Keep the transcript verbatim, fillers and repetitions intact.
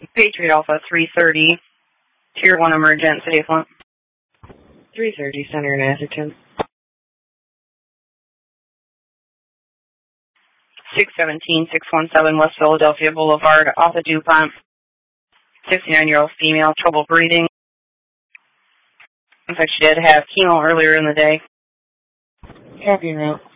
Patriot Alpha three thirty, Tier one emergent, safe one. three thirty, Center in Atherton. six seventeen, six one seven West Philadelphia Boulevard, off of DuPont. sixty-nine-year-old female, trouble breathing. In fact, she did have chemo earlier in the day. Happy route.